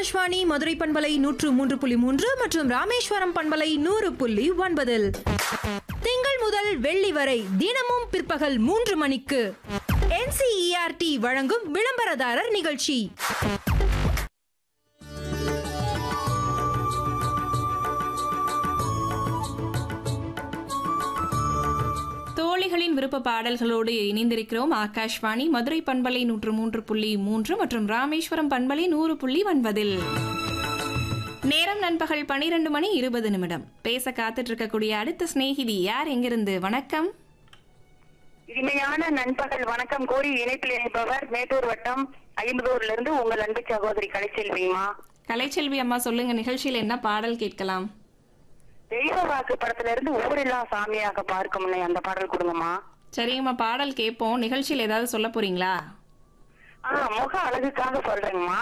ஆகாஷ்வாணி மதுரை பண்பலை 103.3 மற்றும் ராமேஸ்வரம் பண்பலை 100.9 திங்கள் முதல் வெள்ளி வரை தினமும் பிற்பகல் 3 மணிக்கு NCERT வழங்கும் விளம்பரதாரர் நிகழ்ச்சி. தோழிகளின் விருப்ப பாடல்களோடு இணைந்திருக்கிறோம். ஆகாஷ்வாணி மதுரை பண்பலை 103.3 மற்றும் ராமேஸ்வரம் பண்பலை 100.9. நேரம் நண்பகல் 12 மணி 20 நிமிடம். பேச காத்துட்டு இருக்கக்கூடிய அடுத்த சிநேகிதி யார், எங்கிருந்து? வணக்கம். இனிமையான நண்பகல் வணக்கம் கோரி இணைப்பில் இணைப்பவர் மேட்டூர் வட்டம் ஐம்பதூர்ல இருந்து உங்கள் அன்பு சகோதரி கலைச்செல்விமா. கலைச்செல்வி அம்மா, சொல்லுங்க, நிகழ்ச்சியில் என்ன பாடல் கேட்கலாம்? தெய்வ வாக்கு படத்துல இருந்து ஊரெல்லாம் சாமியாக பார்க்க முன்னே அந்த பாடல் கொடுங்கம்மா. சரிங்கம்மா, பாடல் கேட்போம். நிகழ்ச்சியில் ஏதாவது சொல்ல போறீங்களா? முக அழகுக்காக சொல்றேங்கம்மா.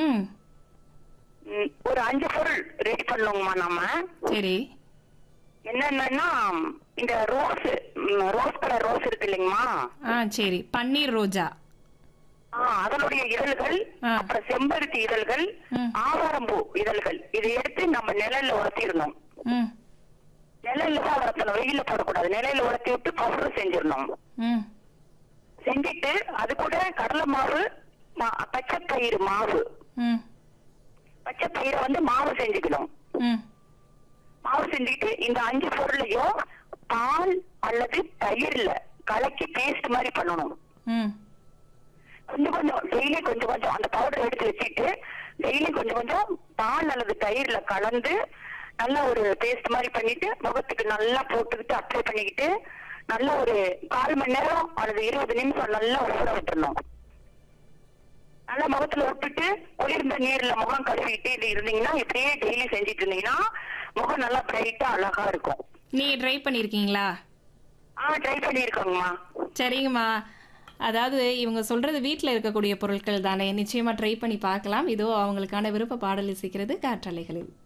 ஒரு 5 பொருள் ரெடி பண்ணுவோங்கம்மா நம்ம. சரி. என்னன்னா இந்த ரோஸ் கலர் ரோஸ் இருக்கு இல்லைங்கம்மா. சரி. பன்னீர் ரோஜா, அதனுடைய இதழ்கள், அப்புறம் செம்பருத்தி இதழ்கள், ஆவாரம்பூ இதழ்கள், இதை எடுத்து நம்ம நிழல்ல உரத்திடணும். நிழல்ல தான் உரத்தணும், வெயில போடக்கூடாது. நிழல்ல உரத்தி விட்டு பவுடர் செஞ்சிடணும். செஞ்சுட்டு அது கூட கடலை மாவு, பச்சை பயிறு மாவு, பச்சை பயிரை மாவு செஞ்சுக்கணும். மாவு செஞ்சுக்கிட்டு இந்த 5 பொருளையும் பால் அல்லது தயிர்ல கலக்கி பேஸ்ட் மாதிரி பண்ணணும். கொஞ்சம் கொஞ்சம் டெய்லி கொஞ்சம் கொஞ்சம் அந்த பவுடர் எடுத்து வச்சுட்டு டெய்லி கொஞ்சம் கொஞ்சம் பால் அல்லது தயிர்ல கலந்து நல்லா ஒரு பேஸ்ட் மாதிரி பண்ணிட்டு முகத்துக்கு நல்லா போட்டுக்கிட்டு அப்ளை பண்ணிக்கிட்டு நல்லா ஒரு 1/4 மணி நேரம் அல்லது 20 நிமிஷம் நல்லா ஊற விட்டுறணும். நல்லா முகத்துல விட்டுட்டு குளிர்ந்த நீர்ல முகம் கழுவிட்டு இது இருந்தீங்கன்னா இப்படியே டெய்லி செஞ்சுட்டு இருந்தீங்கன்னா முகம் நல்லா பிரைட்டா அழகா இருக்கும். நீங்க ட்ரை பண்ணிருக்கீங்களா? ட்ரை பண்ணிருக்கோங்கம்மா. சரிங்கம்மா. அதாவது இவங்க சொல்றது வீட்டில் இருக்கக்கூடிய பொருட்கள் தானே, நிச்சயமா ட்ரை பண்ணி பார்க்கலாம். இதோ அவங்களுக்கான விருப்ப பாடல் இசைக்கிறது காற்றலைகளில்.